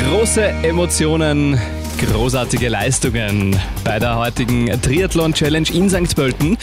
Große Emotionen, großartige Leistungen bei der heutigen Triathlon-Challenge in St. Pölten.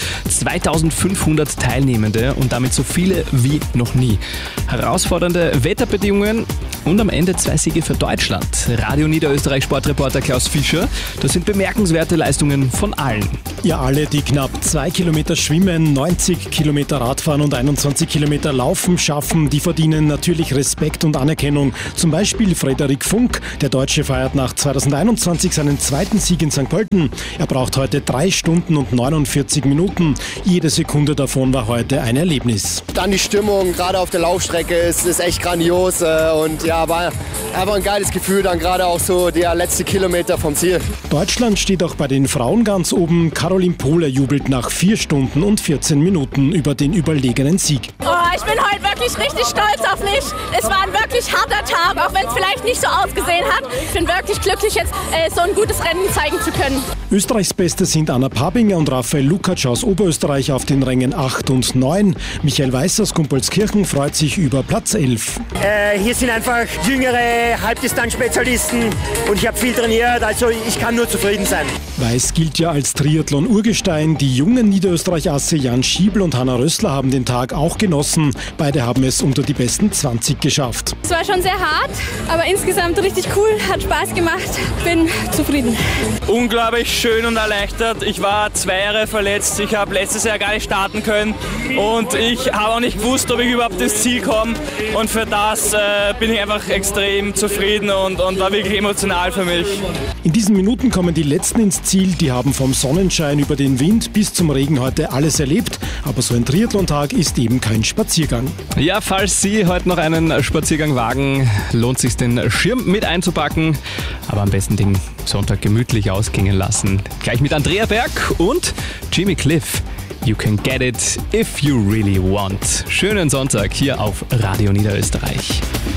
2500 Teilnehmende und damit so viele wie noch nie. Herausfordernde Wetterbedingungen und am Ende 2 Siege für Deutschland. Radio Niederösterreich Sportreporter Klaus Fischer. Das sind bemerkenswerte Leistungen von allen. Ja, alle, die knapp 2 Kilometer schwimmen, 90 Kilometer Radfahren und 21 Kilometer Laufen schaffen, die verdienen natürlich Respekt und Anerkennung. Zum Beispiel Frederik Funk. Der Deutsche feiert nach 2021 seinen zweiten Sieg in St. Pölten. Er braucht heute 3 Stunden und 49 Minuten. Jede Sekunde davon war heute ein Erlebnis. Dann die Stimmung, gerade auf der Laufstrecke, ist echt grandios und ja, war einfach ein geiles Gefühl, dann gerade auch so der letzte Kilometer vom Ziel. Deutschland steht auch bei den Frauen ganz oben. Caroline Pohle jubelt nach 4 Stunden und 14 Minuten über den überlegenen Sieg. Ich bin heute wirklich richtig stolz auf mich. Es war ein wirklich harter Tag, auch wenn es vielleicht nicht so ausgesehen hat. Ich bin wirklich glücklich, jetzt so ein gutes Rennen zeigen zu können. Österreichs Beste sind Anna Pabinger und Raphael Lukacs aus Oberösterreich auf den Rängen 8 und 9. Michael Weiß aus Gumpolskirchen freut sich über Platz 11. Hier sind einfach jüngere Halbdistanzspezialisten und ich habe viel trainiert, also ich kann nur zufrieden sein. Weiß gilt ja als Triathlon-Urgestein. Die jungen Niederösterreich-Asse Jan Schiebel und Hanna Rössler haben den Tag auch genossen. Beide haben es unter die besten 20 geschafft. Es war schon sehr hart, aber insgesamt richtig cool, hat Spaß gemacht, bin zufrieden. Unglaublich schön und erleichtert. Ich war 2 Jahre verletzt, ich habe letztes Jahr gar nicht starten können und ich habe auch nicht gewusst, ob ich überhaupt ins Ziel komme und für das bin ich einfach extrem zufrieden und war wirklich emotional für mich. In diesen Minuten kommen die Letzten ins Ziel, die haben vom Sonnenschein über den Wind bis zum Regen heute alles erlebt, aber so ein Triathlontag ist eben kein Spaziergang. Ja, falls Sie heute noch einen Spaziergang wagen, lohnt es sich, den Schirm mit einzupacken, aber am besten den Sonntag gemütlich ausgehen lassen. Gleich mit Andrea Berg und Jimmy Cliff. You can get it if you really want. Schönen Sonntag hier auf Radio Niederösterreich.